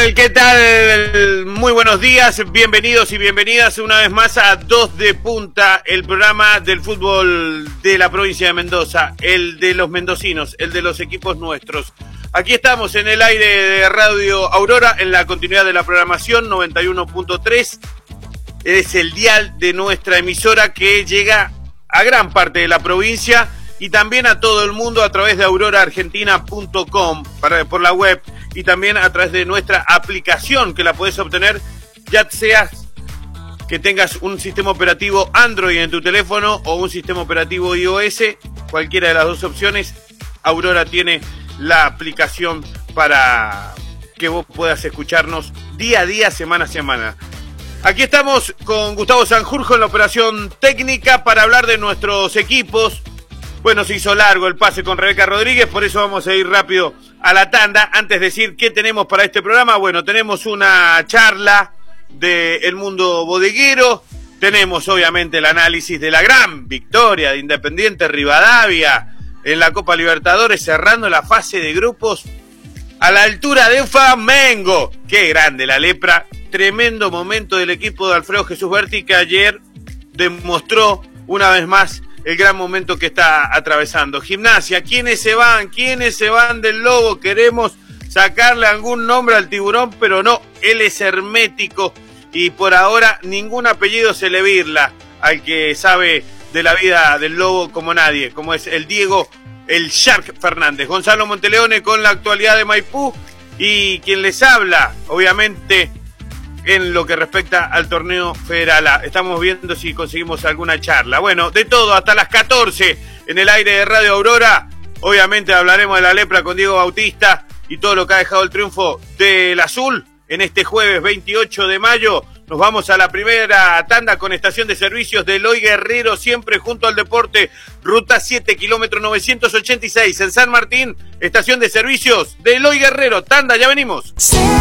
tal? ¿Qué tal? Muy buenos días, bienvenidos y bienvenidas una vez más a Dos de Punta, el programa del fútbol de la provincia de Mendoza, el de los mendocinos, el de los equipos nuestros. Aquí estamos en el aire de Radio Aurora, en la continuidad de la programación 91.3. Es el dial de nuestra emisora que llega a gran parte de la provincia y también a todo el mundo a través de auroraargentina.com por la web y también a través de nuestra aplicación que la puedes obtener ya seas que tengas un sistema operativo Android en tu teléfono o un sistema operativo iOS, cualquiera de las dos opciones. Aurora tiene la aplicación para que vos puedas escucharnos día a día, semana a semana. Aquí estamos con Gustavo Sanjurjo en la operación técnica para hablar de nuestros equipos. Bueno, se hizo largo el pase con Rebeca Rodríguez, por eso vamos a ir rápido a la tanda. Antes de decir qué tenemos para este programa, bueno, tenemos una charla del mundo bodeguero, tenemos obviamente el análisis de la gran victoria de Independiente Rivadavia en la Copa Libertadores, cerrando la fase de grupos a la altura de Flamengo. ¡Qué grande la lepra! Tremendo momento del equipo de Alfredo Jesús Berti, que ayer demostró una vez más el gran momento que está atravesando. Gimnasia, ¿quiénes se van? ¿Quiénes se van del Lobo? Queremos sacarle algún nombre al tiburón, pero no, él es hermético y por ahora ningún apellido se le virla al que sabe de la vida del Lobo como nadie, como es el Diego, el Shark Fernández. Gonzalo Monteleone con la actualidad de Maipú y quien les habla, obviamente, en lo que respecta al torneo federal A. Estamos viendo si conseguimos alguna charla. Bueno, de todo, hasta las 14 en el aire de Radio Aurora. Obviamente hablaremos de la lepra con Diego Bautista y todo lo que ha dejado el triunfo del Azul en este jueves 28 de mayo. Nos vamos a la primera tanda con estación de servicios de Eloy Guerrero, siempre junto al deporte. Ruta 7, kilómetro 986 en San Martín. Estación de servicios de Eloy Guerrero. Tanda, ya venimos.